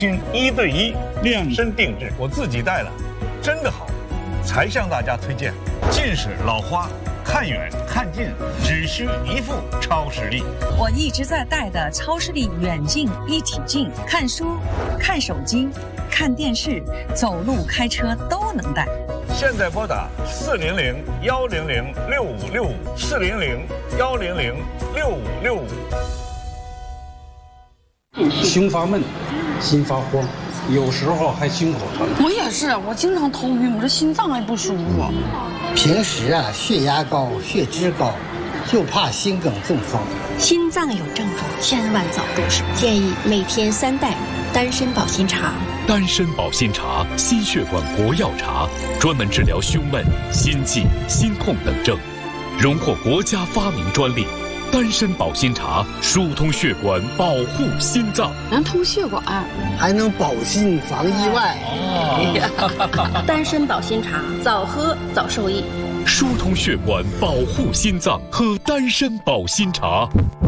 经1对1量身定制，我自己戴了，真的好，才向大家推荐。近视老花，看远看近只需一副超视力。 我一直在戴的超视力远近一体镜，看书、看手机、看电视、走路、开车都能戴。 现在拨打400-100-6565，400-100-6565。 胸发闷，心发慌，有时候还心口疼。 我也是，我经常头晕，我这心脏也不舒服。 平时血压高、血脂高，就怕心梗中风。 心脏有症状，千万早入手。建议每天3袋丹参保心茶。 丹参保心茶，心血管国药茶，专门治疗胸闷、心悸、心痛等症，荣获国家发明专利。丹参保心茶疏通血管，保护心脏， 能通血管， 还能保心防意外。 丹参保心茶，早喝早受益。 疏通血管，保护心脏，喝丹参保心茶。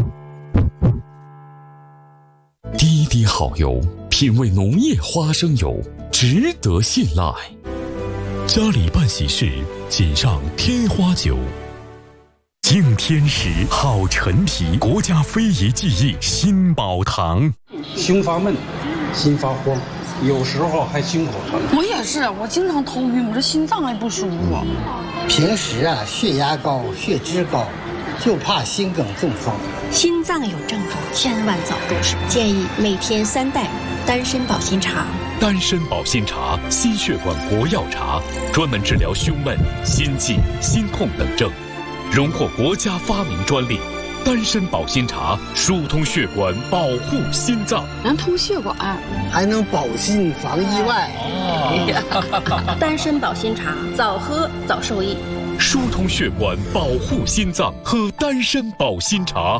滴滴好油，品味浓液花生油，值得信赖。家里办喜事，请上天花酒。敬天时好陈皮，国家非遗技艺新宝堂。 胸发闷，心发慌，有时候还心口疼。 我也是，我经常头晕，我这心脏也不舒服。 平时血压高、血脂高，就怕心梗中风。 心脏有症状，千万早入手。建议每天3袋丹参保心茶。 丹参保心茶，心血管国药茶，专门治疗胸闷、心悸、心痛等症，荣获国家发明专利。丹参保心茶疏通血管，保护心脏， 能通血管， 还能保心防意外。 丹参保心茶，早喝早受益。 疏通血管，保护心脏，喝丹参保心茶。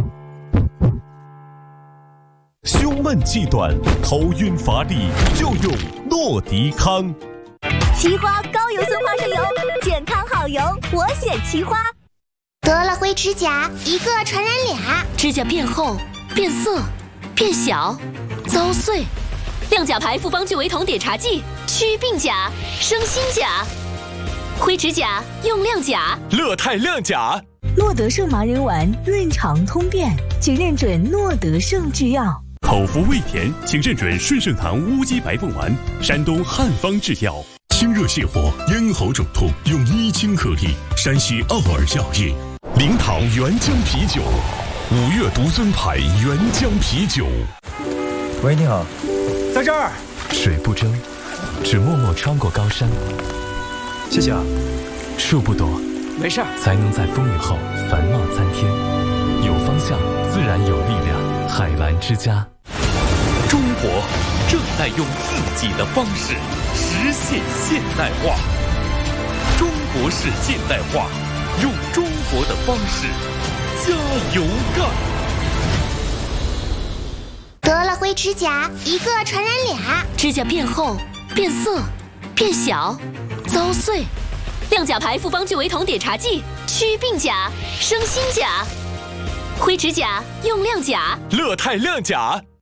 胸闷气短、头晕乏力，就用诺迪康。 奇花高油酸花生油，健康好油，我选奇花。 得了灰指甲，一个传染俩， 指甲变厚、变色、变小、遭碎。亮甲牌复方聚维酮碘茶剂，祛病甲、生新甲。灰指甲用亮甲， 乐泰亮甲。 诺德胜麻仁丸润肠通便，请认准诺德胜制药。 口服胃甜，请认准顺盛堂乌鸡白凤丸，山东汉方制药。清热泻火、咽喉肿痛用伊清颗粒，山西奥尔药业。临淌原浆啤酒，5月独尊牌原浆啤酒。 喂，你好，在这儿。 水不争，只默默穿过高山。 谢谢啊。 树不多， 没事， 才能在风雨后繁茂参天。有方向，自然有力量。海澜之家，中国正在用自己的方式实现现代化。中国式现代化，用中国的方式加油干。 得了灰指甲，一个传染俩， 指甲变厚、变色、变小、遭碎。亮甲牌复方聚维酮碘茶剂，祛病甲、生新甲。灰指甲用亮甲， 乐泰亮甲。